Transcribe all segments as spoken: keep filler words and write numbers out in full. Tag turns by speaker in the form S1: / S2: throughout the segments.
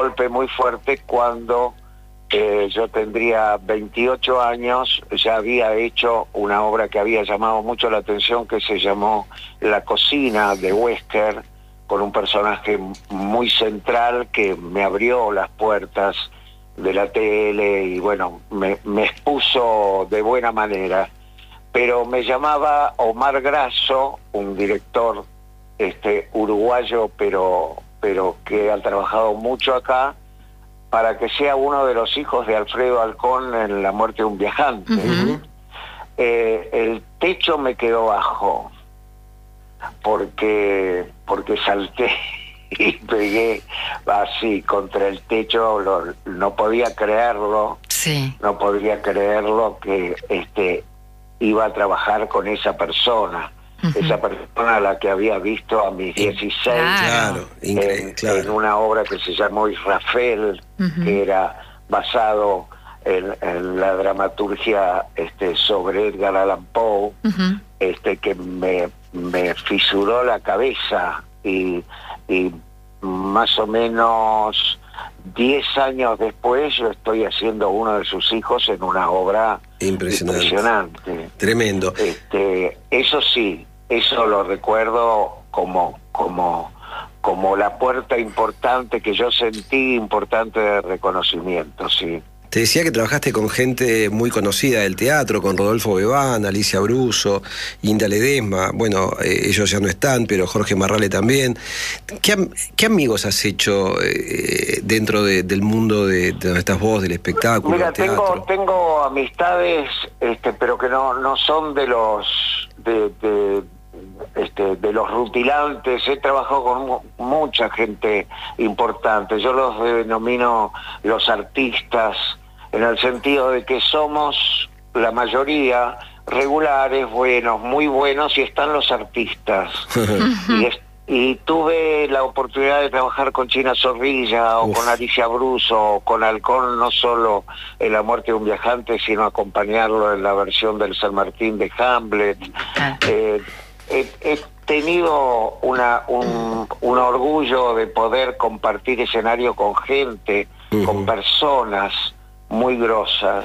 S1: golpe muy fuerte cuando eh, yo tendría veintiocho años, ya había hecho una obra que había llamado mucho la atención, que se llamó La Cocina, de Wesker, con un personaje muy central que me abrió las puertas de la tele y bueno, me, me expuso de buena manera. Pero me llamaba Omar Grasso, un director este, uruguayo, pero, pero que ha trabajado mucho acá, para que sea uno de los hijos de Alfredo Alcón en La Muerte de un Viajante. Uh-huh. eh, el techo me quedó bajo, porque, porque salté y pegué así contra el techo, lo, no podía creerlo,
S2: sí.
S1: no podía creerlo que este, iba a trabajar con esa persona. Uh-huh. Esa persona a la que había visto a mis dieciséis,
S2: claro,
S1: en, claro. en una obra que se llamó Israfel, uh-huh. que era basado en, en la dramaturgia este, sobre Edgar Allan Poe, uh-huh. este, que me, me fisuró la cabeza y, y más o menos diez años después yo estoy haciendo uno de sus hijos en una obra impresionante. impresionante.
S3: Tremendo.
S1: Este, eso sí, eso lo recuerdo como, como, como la puerta importante que yo sentí, importante de reconocimiento, sí.
S3: Te decía que trabajaste con gente muy conocida del teatro, con Rodolfo Bebán, Alicia Bruso, Inda Ledesma. Bueno, eh, ellos ya no están, pero Jorge Marrale también. ¿Qué, qué amigos has hecho eh, dentro de, del mundo de, de donde estás vos, del espectáculo,
S1: Mira,
S3: del teatro?
S1: Tengo, tengo amistades, este, pero que no, no son de los de, de, este, de los rutilantes. He trabajado con mucha gente importante. Yo los denomino los artistas, en el sentido de que somos la mayoría regulares, buenos, muy buenos, y están los artistas. y, es, y tuve la oportunidad de trabajar con China Zorrilla, o Uf. con Alicia Bruso, o con Alcón, no solo en La Muerte de un Viajante, sino acompañarlo en la versión del San Martín de Hamlet. Eh, he, he tenido una, un, un orgullo de poder compartir escenario con gente, uh-huh. con personas muy grosas,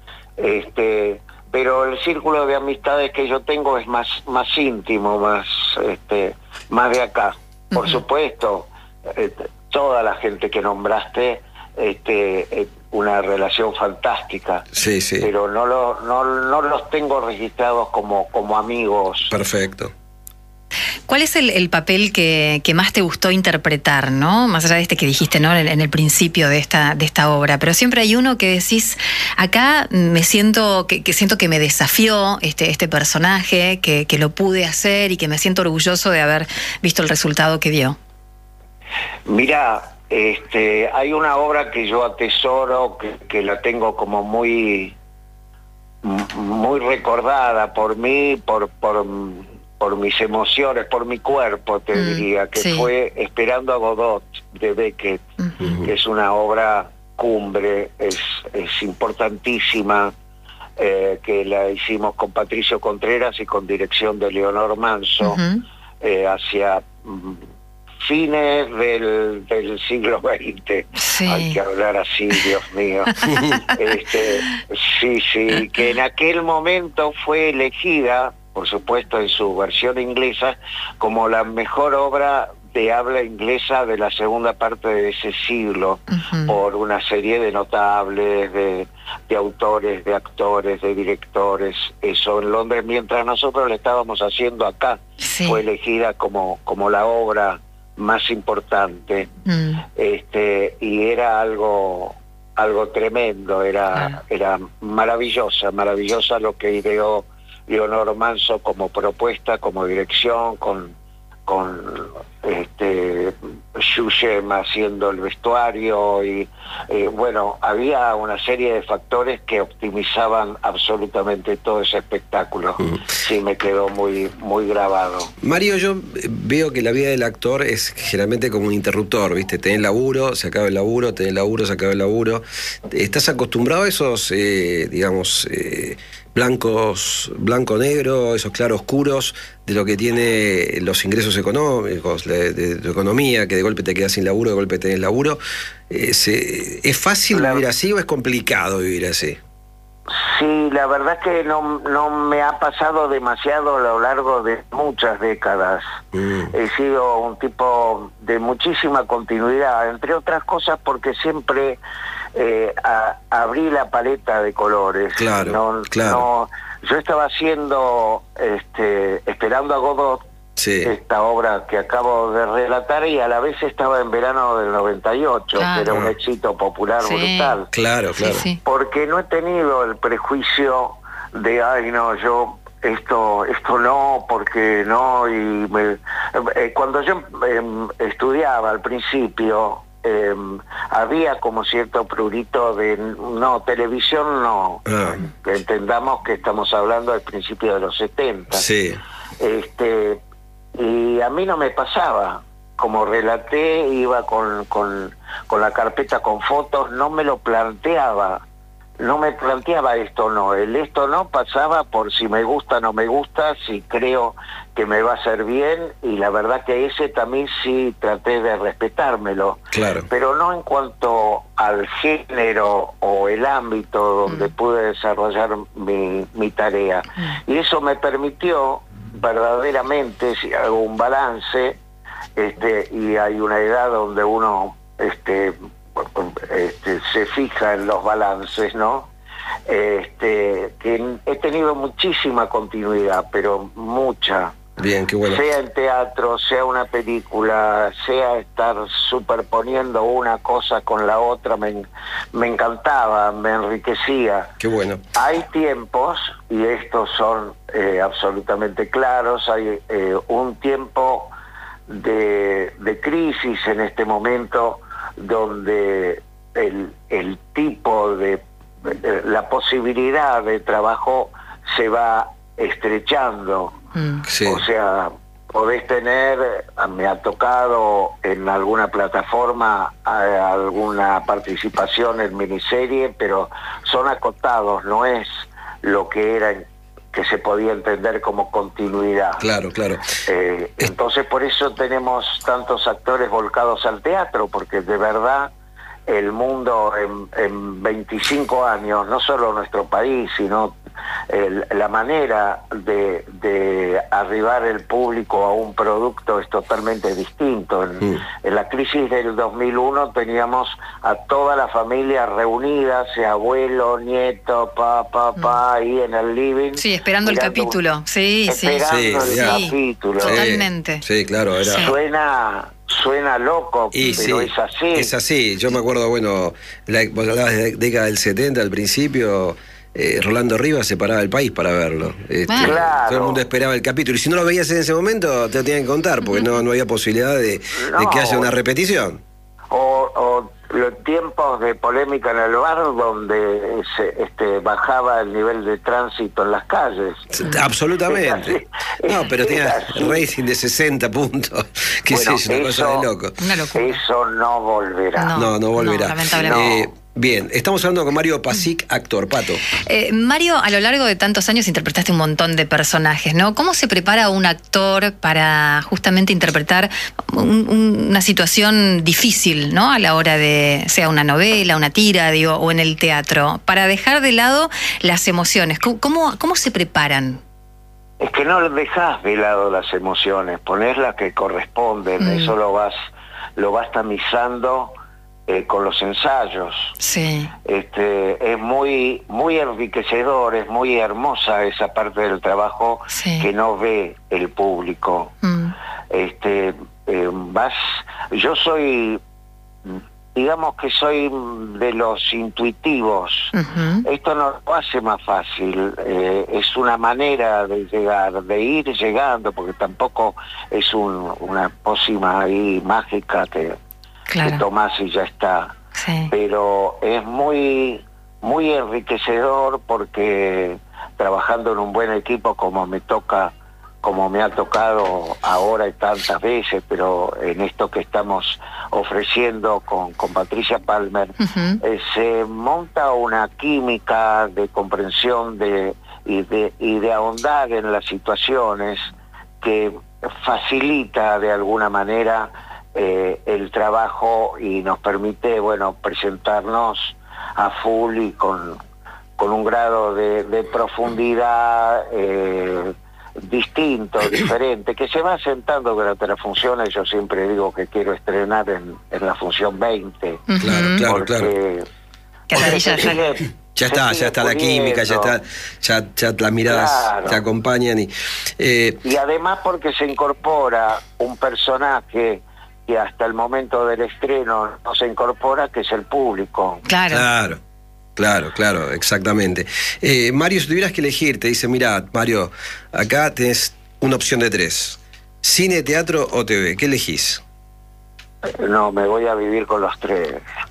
S1: este, pero el círculo de amistades que yo tengo es más, más íntimo, más, este, más de acá. Por uh-huh. supuesto, eh, toda la gente que nombraste, este, eh, una relación fantástica,
S3: sí, sí.
S1: pero no, lo, no, no los tengo registrados como, como amigos.
S3: Perfecto.
S2: ¿Cuál es el, el papel que, que más te gustó interpretar, ¿no? Más allá de este que dijiste, ¿no? En, en el principio de esta, de esta obra, pero siempre hay uno que decís, acá me siento que, que siento que me desafió este, este personaje, que, que lo pude hacer y que me siento orgulloso de haber visto el resultado que dio.
S1: Mira, este, hay una obra que yo atesoro, que, que la tengo como muy, muy recordada por mí, por, por por mis emociones, por mi cuerpo, te mm, diría, que sí. fue Esperando a Godot, de Beckett, uh-huh. que es una obra cumbre, es, es importantísima, eh, que la hicimos con Patricio Contreras y con dirección de Leonor Manso, uh-huh. eh, hacia mm, fines del, del siglo veinte. Sí. Hay que hablar así, Dios mío. este, sí, sí, que en aquel momento fue elegida, por supuesto en su versión inglesa, como la mejor obra de habla inglesa de la segunda parte de ese siglo, uh-huh. por una serie de notables, de, de autores, de actores, de directores, eso en Londres, mientras nosotros la estábamos haciendo acá, sí. fue elegida como, como la obra más importante, mm. este, y era algo, algo tremendo, era, ah. era maravillosa, maravillosa lo que ideó Leonor Manso como propuesta, como dirección, con, con este, Shushem haciendo el vestuario y eh, bueno, había una serie de factores que optimizaban absolutamente todo ese espectáculo. Uh-huh. Sí, me quedó muy, muy grabado.
S3: Mario, yo veo que la vida del actor es generalmente como un interruptor, ¿viste? Tenés laburo, se acaba el laburo, tenés laburo, se acaba el laburo. ¿Estás acostumbrado a esos, eh, digamos, eh, blancos, blanco-negro, esos claroscuros de lo que tiene los ingresos económicos, de, de tu economía, que de golpe te quedas sin laburo, de golpe tenés laburo. Eh, se, ¿Es fácil
S1: la,
S3: vivir así o es complicado vivir así?
S1: Sí, la verdad es que no, no me ha pasado demasiado a lo largo de muchas décadas. Mm. He sido un tipo de muchísima continuidad, entre otras cosas porque siempre eh, a, abrí la paleta de colores.
S3: Claro,
S1: no,
S3: claro.
S1: No, yo estaba haciendo, este, esperando a Godot, sí, esta obra que acabo de relatar, y a la vez estaba en verano del noventa y ocho, claro, que era un éxito popular, sí, brutal.
S3: Claro, claro. Sí, sí.
S1: Porque no he tenido el prejuicio de, ay, no, yo esto esto no, porque no, y me, eh, cuando yo eh, estudiaba al principio, eh, había como cierto prurito de, no, televisión no, ah. entendamos que estamos hablando del principio de los setenta.
S3: Sí.
S1: Este... Y a mí no me pasaba, como relaté, iba con, con, con la carpeta con fotos, no me lo planteaba, no me planteaba esto no, el esto no pasaba por si me gusta o no me gusta, si creo que me va a hacer bien, y la verdad que ese también sí traté de respetármelo,
S3: claro,
S1: pero no en cuanto al género o el ámbito donde mm. pude desarrollar mi, mi tarea, mm. y eso me permitió verdaderamente, si hago un balance, este, y hay una edad donde uno este, este, se fija en los balances, ¿no? Este, que he tenido muchísima continuidad, pero mucha.
S3: Bien, qué bueno.
S1: Sea en teatro, sea una película, sea estar superponiendo una cosa con la otra, me, me encantaba, me enriquecía.
S3: Qué bueno.
S1: Hay tiempos, y estos son eh, absolutamente claros, hay eh, un tiempo de, de crisis en este momento, donde el, el tipo de, de, la posibilidad de trabajo se va estrechando.
S3: Sí.
S1: O sea, podés tener, me ha tocado en alguna plataforma alguna participación en miniserie, pero son acotados, no es lo que era, que se podía entender como continuidad.
S3: Claro, claro.
S1: Eh, entonces por eso tenemos tantos actores volcados al teatro, porque de verdad el mundo en, en veinticinco años, no solo nuestro país, sino el, la manera de, de arribar el público a un producto es totalmente distinto. En, mm. en la crisis del dos mil uno teníamos a toda la familia reunida, sea abuelo, nieto, pa, pa, pa, mm. ahí en el living.
S2: Sí, esperando el capítulo. Un, sí,
S1: esperando
S2: sí.
S1: el
S2: sí,
S1: capítulo.
S2: Totalmente.
S3: Sí, sí, claro. Era...
S1: Sí. Suena... Suena loco,
S3: y
S1: pero
S3: sí,
S1: es así.
S3: Es así. Yo me acuerdo, bueno, la, vos hablabas de la década del setenta, al principio, eh, Rolando Rivas se paraba el país para verlo. Este,
S1: claro.
S3: Todo el mundo esperaba el capítulo. Y si no lo veías en ese momento, te lo tenían que contar, porque no, no había posibilidad de,
S1: no,
S3: de que haya una repetición.
S1: O, o los tiempos de polémica en el bar, donde se, este, bajaba el nivel de tránsito en las calles.
S3: Absolutamente. No, pero tenía rating de sesenta puntos. Que
S1: bueno,
S3: es una
S1: eso,
S3: cosa de loco.
S2: Una locura.
S1: Eso no volverá.
S3: No, no, no volverá.
S2: No, lamentablemente.
S3: Eh, Bien, estamos hablando con Mario Pasic, actor. Pato.
S2: Eh, Mario, a lo largo de tantos años interpretaste un montón de personajes, ¿no? ¿Cómo se prepara un actor para justamente interpretar un, un, una situación difícil, ¿no? A la hora de, sea una novela, una tira, digo, o en el teatro, para dejar de lado las emociones? ¿Cómo, cómo, cómo se preparan?
S1: Es que no dejas de lado las emociones, ponés las que corresponden, mm. eso lo vas, lo vas tamizando. Eh, con los ensayos.
S2: Sí.
S1: Este, es muy, muy enriquecedor, es muy hermosa esa parte del trabajo, sí, que no ve el público. Mm. Este, eh, vas, yo soy, digamos que soy de los intuitivos. Uh-huh. Esto no lo hace más fácil, eh, es una manera de llegar, de ir llegando, porque tampoco es un, una pócima ahí mágica que
S2: Claro.
S1: que tomás y ya está. Sí. Pero es muy, muy enriquecedor, porque trabajando en un buen equipo como me toca, como me ha tocado ahora y tantas veces, pero en esto que estamos ofreciendo con, con Patricia Palmer, uh-huh. eh, se monta una química de comprensión de, y de, y de ahondar en las situaciones que facilita de alguna manera eh, el trabajo y nos permite, bueno, presentarnos a full y con, con un grado de, de profundidad eh, distinto, diferente, que se va sentando durante las funciones. Yo siempre digo que quiero estrenar en, en la función veinte.
S3: Uh-huh. Claro, claro,
S1: porque,
S3: claro.
S1: Porque se sigue,
S3: ya está, ya está la química, ya está, ya, ya las miradas claro. te acompañan y
S1: eh... y además porque se incorpora un personaje que hasta el momento del estreno no se incorpora, que es el público.
S3: Claro. Claro. Claro, claro, exactamente. Eh, Mario, si tuvieras que elegir, te dice, mira, Mario, acá tenés una opción de tres. Cine, teatro o T V, ¿qué elegís?
S1: No, me voy a vivir con los tres.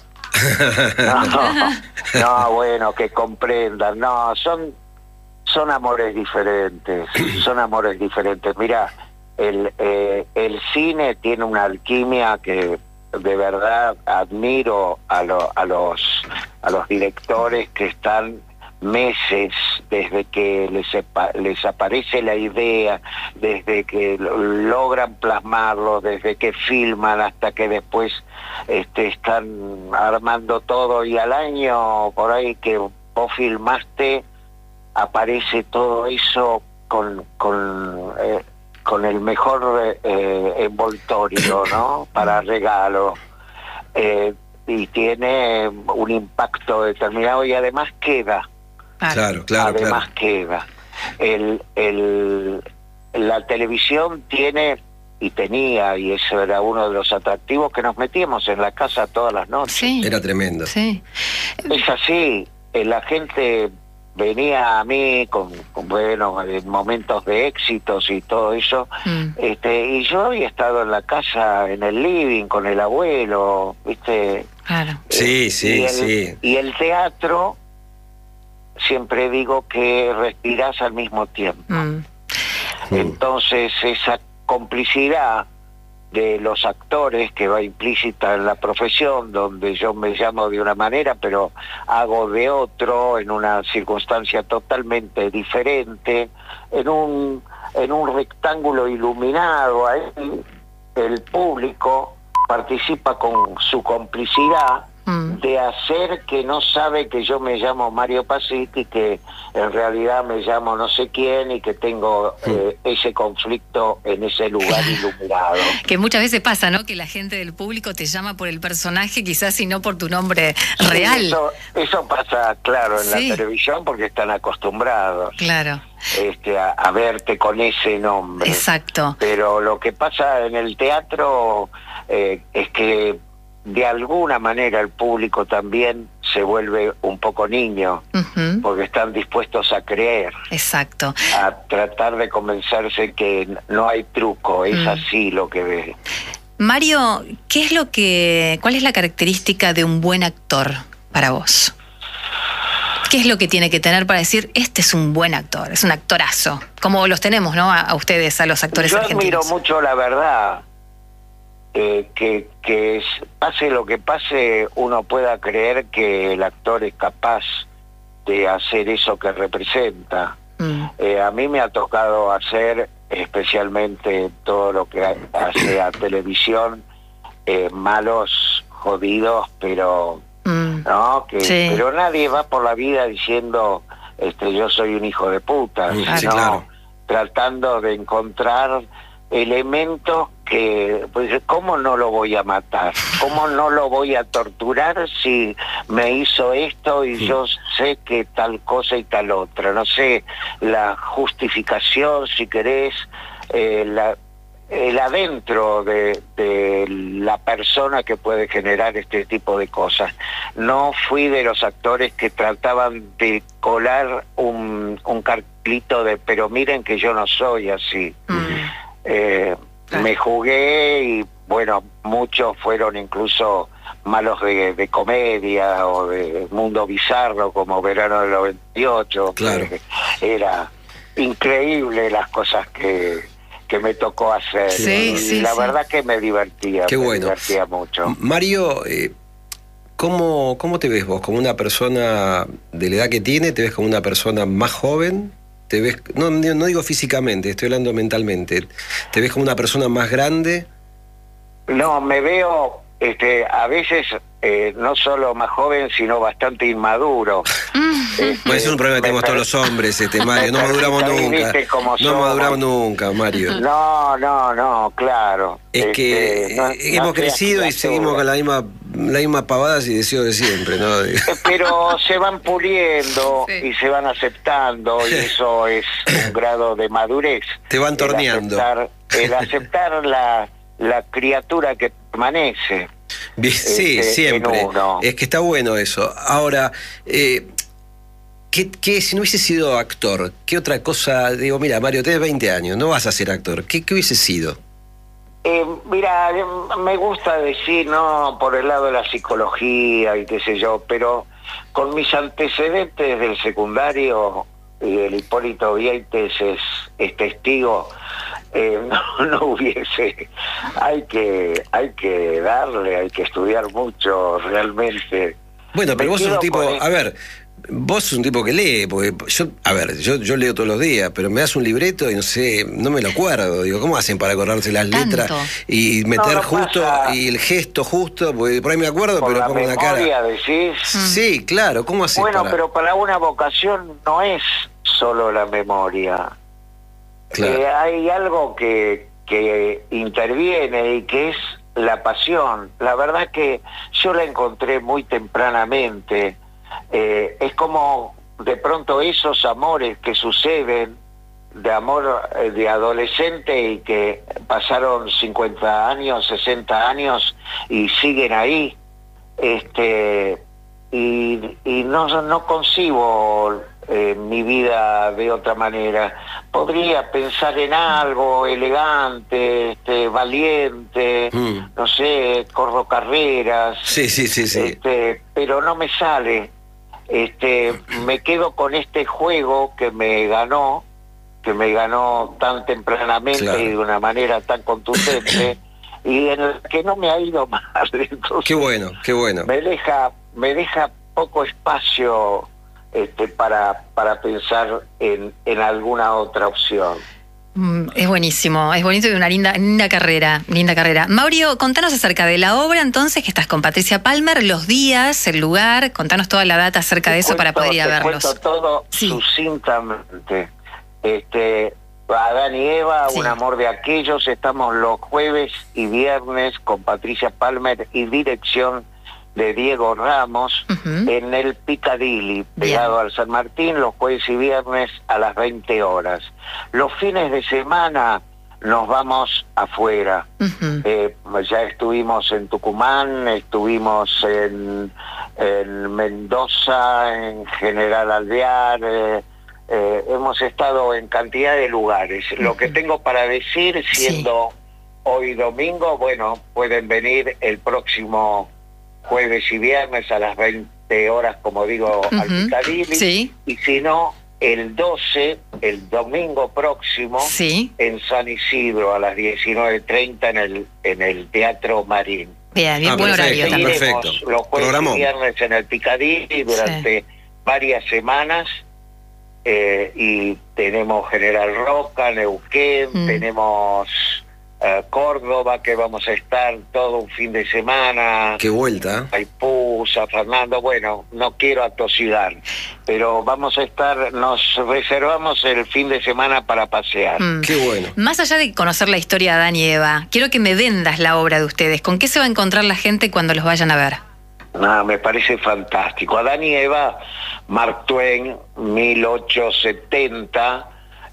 S1: No, no, bueno, que comprendan. No, son, son amores diferentes, son amores diferentes. Mira, el, eh, el cine tiene una alquimia que de verdad admiro a, lo, a los a los directores que están meses desde que les, les aparece la idea, desde que logran plasmarlo, desde que filman hasta que después este, están armando todo, y al año por ahí que vos filmaste aparece todo eso con con eh, con el mejor eh, envoltorio, ¿no? Para regalo. Eh, y tiene un impacto determinado y además queda.
S3: Claro, claro.
S1: Además
S3: claro.
S1: queda. El, el, la televisión tiene, y tenía, y eso era uno de los atractivos, que nos metíamos en la casa todas las noches.
S2: Sí.
S3: Era tremendo.
S2: Sí.
S1: Es así. La gente venía a mí con, con bueno, momentos de éxitos y todo eso, mm. este, y yo había estado en la casa, en el living, con el abuelo, ¿viste?
S2: Claro.
S1: Eh,
S3: sí, sí,
S1: y el,
S3: sí.
S1: Y el teatro, siempre digo que respirás al mismo tiempo. Mm. Entonces, esa complicidad de los actores que va implícita en la profesión, donde yo me llamo de una manera pero hago de otro, en una circunstancia totalmente diferente, en un en un rectángulo iluminado, ahí el público participa con su complicidad mm. de hacer que no sabe que yo me llamo Mario Pasitti, que en realidad me llamo no sé quién y que tengo eh, ese conflicto en ese lugar iluminado.
S2: Que muchas veces pasa, ¿no? Que la gente del público te llama por el personaje quizás y no por tu nombre real.
S1: Sí, eso, eso pasa, claro, en sí. la televisión porque están acostumbrados.
S2: Claro.
S1: Este, a, a verte con ese nombre.
S2: Exacto.
S1: Pero lo que pasa en el teatro eh, es que de alguna manera el público también se vuelve un poco niño, uh-huh. porque están dispuestos a creer.
S2: Exacto.
S1: A tratar de convencerse que no hay truco, es mm. así lo que ve.
S2: Mario, ¿qué es lo que, cuál es la característica de un buen actor para vos? ¿Qué es lo que tiene que tener para decir, este es un buen actor, es un actorazo? Como los tenemos, ¿no? A, a ustedes, a los actores
S1: Yo
S2: argentinos.
S1: Yo admiro mucho la verdad. Eh, que, que es, pase lo que pase, uno pueda creer que el actor es capaz de hacer eso que representa. Mm. Eh, a mí me ha tocado hacer, especialmente todo lo que hace a televisión, eh, malos, jodidos, pero mm. no, que sí. pero nadie va por la vida diciendo, este, yo soy un hijo de puta,
S3: mm,
S1: sino
S3: sí, claro.
S1: tratando de encontrar elementos que, pues, ¿cómo no lo voy a matar? ¿Cómo no lo voy a torturar si me hizo esto y sí. yo sé que tal cosa y tal otra? No sé, la justificación, si querés, eh, la, el adentro de, de la persona que puede generar este tipo de cosas. No fui de los actores que trataban de colar un, un cartelito de, pero miren que yo no soy así. Mm. Eh, claro. Me jugué y bueno, muchos fueron incluso malos de, de comedia o de mundo bizarro como Verano del noventa y ocho.
S3: Claro.
S1: Era increíble las cosas que, que me tocó hacer.
S2: Sí,
S1: y
S2: sí,
S1: la
S2: sí.
S1: verdad que me divertía,
S3: Qué
S1: me
S3: bueno.
S1: divertía mucho.
S3: Mario, eh, ¿cómo, ¿cómo te ves vos? ¿Como una persona de la edad que tiene? ¿Te ves como una persona más joven? ¿Te ves, no, no digo físicamente, estoy hablando mentalmente, ¿te ves como una persona más grande?
S1: No, me veo este, a veces eh, no solo más joven, sino bastante inmaduro. Este,
S3: bueno, ese es un problema que tenemos todos los hombres, este Mario, no maduramos nunca. No maduramos nunca, Mario.
S1: No, no, no, claro.
S3: Es que
S1: este, no,
S3: hemos
S1: no
S3: crecido y seguimos con la misma, la misma pavadas y deseos de siempre, ¿no?
S1: Pero se van puliendo
S2: sí.
S1: y se van aceptando, y eso es un grado de madurez.
S3: Te van torneando.
S1: El aceptar, el aceptar la, la criatura que permanece.
S3: Bien, sí,
S1: este,
S3: siempre. Es que está bueno eso. Ahora, eh, ¿qué, qué, si no hubiese sido actor, qué otra cosa? Digo, mira, Mario, tenés veinte años, no vas a ser actor. ¿Qué, qué hubiese sido?
S1: Eh, mira, me gusta decir, no, por el lado de la psicología y qué sé yo, pero con mis antecedentes del secundario, y el Hipólito Vieites es, es testigo, eh, no, no hubiese, hay que, hay que darle, hay que estudiar mucho realmente.
S3: Bueno, pero
S1: Me
S3: vos sos un tipo,
S1: el...
S3: a ver, vos sos un tipo que lee, porque yo, a ver, yo, yo leo todos los días, pero me das un libreto y no sé, no me lo acuerdo. Digo, ¿cómo hacen para acordarse las
S2: Tanto.
S3: letras y meter
S1: no, no
S3: justo
S1: pasa.
S3: Y el gesto justo? Porque por ahí me acuerdo,
S1: Por
S3: pero
S1: la
S3: pongo una
S1: memoria,
S3: cara.
S1: decís.
S3: Sí, claro, ¿cómo haces
S1: Bueno,
S3: para...?
S1: pero para una vocación no es solo la memoria.
S3: Claro.
S1: Eh, hay algo que, que interviene y que es la pasión. La verdad que yo la encontré muy tempranamente. Eh, es como de pronto esos amores que suceden, de amor eh, de adolescente y que pasaron cincuenta años, sesenta años y siguen ahí. Este, y, y no, no concibo eh, mi vida de otra manera. Podría pensar en algo elegante, este, valiente, mm. no sé, corro carreras,
S3: sí, sí, sí, sí.
S1: Este, pero no me sale. Este, me quedo con este juego que me ganó, que me ganó tan tempranamente, claro, y de una manera tan contundente, y en el que no me ha ido mal. Entonces,
S3: qué bueno, qué bueno.
S1: Me deja, me deja poco espacio este, para, para pensar en, en alguna otra opción.
S2: Es buenísimo, es bonito y una linda, linda carrera, linda carrera. Mauricio, contanos acerca de la obra entonces, que estás con Patricia Palmer, los días, el lugar, contanos toda la data acerca de eso cuento, para poder ir a verlos.
S1: Te cuento todo sí. sucintamente. Este, Adán y Eva, sí. un amor de aquellos, estamos los jueves y viernes con Patricia Palmer y dirección de Diego Ramos, uh-huh, en el Piccadilly, pegado Bien. al San Martín, los jueves y viernes a las veinte horas. Los fines de semana nos vamos afuera. Uh-huh. Eh, ya estuvimos en Tucumán, estuvimos en, en Mendoza, en General Alvear, eh, eh, hemos estado en cantidad de lugares. Uh-huh. Lo que tengo para decir, siendo sí. hoy domingo, bueno, pueden venir el próximo jueves y viernes a las veinte horas, como digo, uh-huh, al Piccadilly,
S2: sí.
S1: y si no, el doce, el domingo próximo,
S2: sí.
S1: en San Isidro, a las diecinueve treinta en el, en el Teatro Marín.
S2: Bien, bien, ah, buen horario también.
S3: Perfecto.
S1: Los jueves Programó. y viernes en el Piccadilly durante sí. varias semanas, eh, y tenemos General Roca, Neuquén, mm. tenemos... Uh, Córdoba, que vamos a estar todo un fin de semana.
S3: Qué vuelta.
S1: Maipú, San Fernando, bueno, no quiero atosigar, pero vamos a estar, nos reservamos el fin de semana para pasear.
S2: Mm.
S3: Qué bueno.
S2: Más allá de conocer la historia de Adán y Eva, quiero que me vendas la obra de ustedes. ¿Con qué se va a encontrar la gente cuando los vayan a ver?
S1: No, me parece fantástico. Adán y Eva, Mark Twain, mil ochocientos setenta,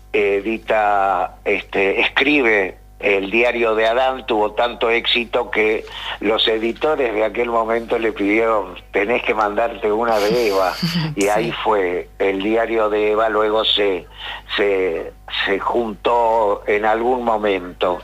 S1: edita, este, escribe El diario de Adán, tuvo tanto éxito que los editores de aquel momento le pidieron, tenés que mandarte una de Eva, y sí. ahí fue. El diario de Eva luego se, se, se juntó en algún momento.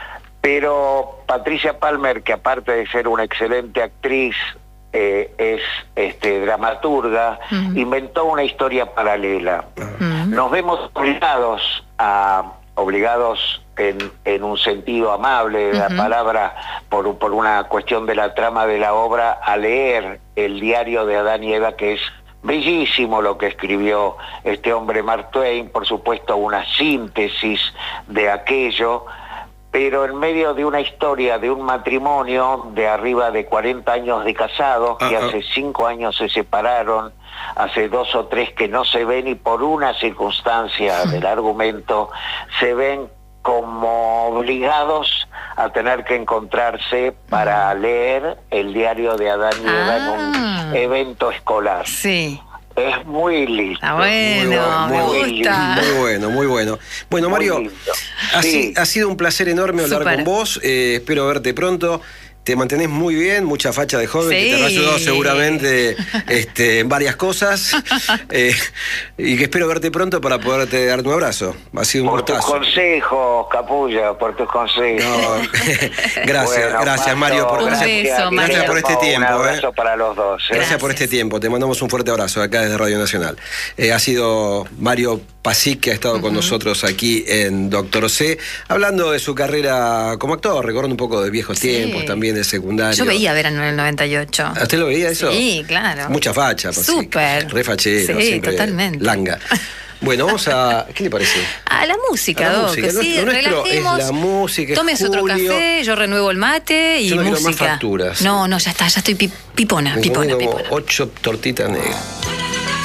S1: Pero Patricia Palmer, que aparte de ser una excelente actriz, eh, es este, dramaturga, uh-huh, inventó una historia paralela. Uh-huh. Nos vemos obligados a... obligados en, en un sentido amable de la uh-huh. palabra, por, por una cuestión de la trama de la obra, a leer el diario de Adán y Eva, que es bellísimo lo que escribió este hombre Mark Twain, por supuesto una síntesis de aquello, pero en medio de una historia de un matrimonio de arriba de cuarenta años de casados, que uh-huh. hace cinco años se separaron, hace dos o tres que no se ven y por una circunstancia del argumento se ven como obligados a tener que encontrarse para leer el diario de Adán y Eva ah. en un evento escolar.
S2: Sí.
S1: Es muy lindo.
S2: Está bueno,
S1: muy,
S2: me
S1: muy
S2: gusta.
S1: Lindo.
S3: Muy bueno, muy bueno. Bueno, Mario, ha,
S1: sí.
S3: ha sido un placer enorme hablar
S2: Super.
S3: con vos. Eh, espero verte pronto. Te mantenés muy bien, mucha facha de joven,
S2: sí.
S3: que te ha ayudado seguramente este, en varias cosas. Eh, y que espero verte pronto para poderte dar un abrazo. Ha sido un
S1: Por
S3: gustazo.
S1: tus consejos, Capulla, por tus consejos. No.
S3: gracias,
S1: bueno,
S3: gracias
S1: Pato,
S3: Mario. Por,
S2: un
S3: gracias,
S2: beso,
S3: gracias por este tiempo.
S1: Un abrazo
S3: eh.
S1: para los dos. Eh.
S3: Gracias,
S2: Gracias
S3: por este tiempo. Te mandamos un fuerte abrazo acá desde Radio Nacional. Eh, ha sido Mario Pasic, que ha estado uh-huh. con nosotros aquí en Doctor C, hablando de su carrera como actor, recordando un poco de viejos sí. tiempos, también de secundario.
S2: Yo veía Verano en el noventa y ocho.
S3: ¿Usted lo veía eso?
S2: Sí, claro.
S3: Mucha facha.
S2: Súper.
S3: Re fachero,
S2: sí,
S3: siempre
S2: totalmente.
S3: Langa. Bueno, vamos a... ¿Qué le parece?
S2: A la música,
S3: a la
S2: Doc,
S3: música.
S2: que sí,
S3: Lo nuestro
S2: relajemos,
S3: es la música, es
S2: tómese otro
S3: Julio.
S2: café, yo renuevo el mate y
S3: yo no
S2: música.
S3: Quiero más facturas.
S2: No, no, ya está, ya estoy pipona,
S3: Me
S2: pipona,
S3: comí como
S2: pipona.
S3: ocho tortitas negras.